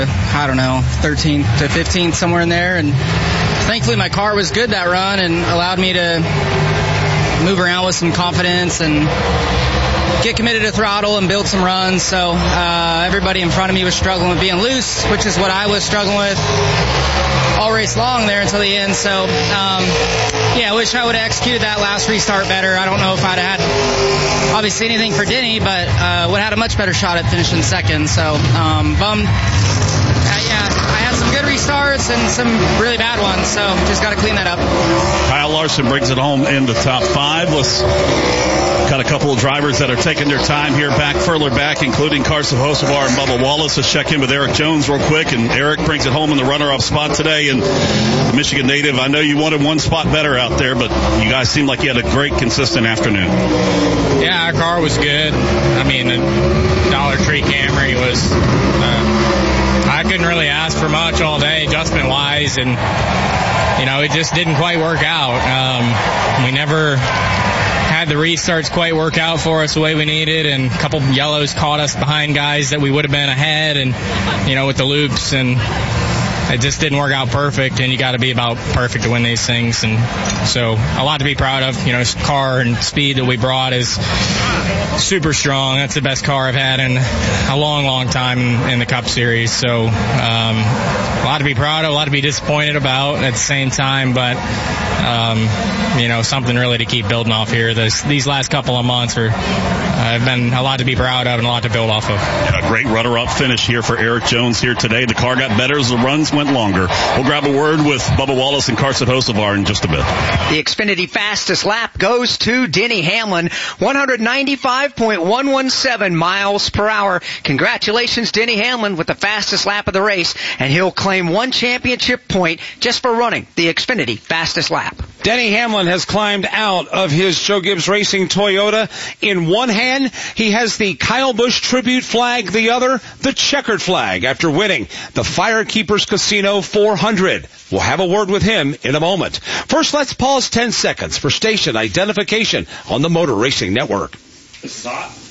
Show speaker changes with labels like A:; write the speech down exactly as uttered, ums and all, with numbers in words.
A: I don't know, thirteenth to fifteenth, somewhere in there. And thankfully my car was good that run and allowed me to move around with some confidence and get committed to throttle and build some runs. So uh, everybody in front of me was struggling with being loose, which is what I was struggling with all race long there until the end. So um, yeah, I wish I would have executed that last restart better. I don't know if I'd had obviously anything for Denny, but uh, would have had a much better shot at finishing second. So um, bummed. Uh, yeah, I had some good restarts and some really bad ones, so just got to clean that up.
B: Kyle Larson brings it home in the top five. Let's got a couple of drivers that are taking their time here back further back, including Carson Hocevar and Bubba Wallace. Let's check in with Eric Jones real quick, and Eric brings it home in the runner-up spot today. And the Michigan native, I know you wanted one spot better out there, but you guys seemed like you had a great, consistent afternoon.
C: Yeah, our car was good. I mean, the Dollar Tree Camry was, uh, I couldn't really ask for much all day, adjustment-wise, and, you know, it just didn't quite work out. Um, we never had the restarts quite work out for us the way we needed, and a couple yellows caught us behind guys that we would have been ahead, and, you know, with the loops, and it just didn't work out perfect, and you got to be about perfect to win these things. And so a lot to be proud of. You know, car and speed that we brought is super strong. That's the best car I've had in a long, long time in, in the Cup Series. So um, a lot to be proud of, a lot to be disappointed about at the same time, but um, you know, something really to keep building off here. This, these last couple of months are, uh, have been a lot to be proud of and a lot to build off of.
B: Yeah, a great runner-up finish here for Eric Jones here today. The car got better as the runs went longer. We'll grab a word with Bubba Wallace and Carson Hocevar in just a bit.
D: The Xfinity fastest lap goes to Denny Hamlin, one ninety-five point one one seven miles per hour. Congratulations, Denny Hamlin, with the fastest lap of the race, and he'll claim one championship point just for running the Xfinity fastest lap.
E: Denny Hamlin has climbed out of his Joe Gibbs Racing Toyota. In one hand, he has the Kyle Busch tribute flag, the other, the checkered flag, after winning the Firekeepers Casino four hundred. We'll have a word with him in a moment. First, let's pause ten seconds for station identification on the Motor Racing Network.
B: This is hot.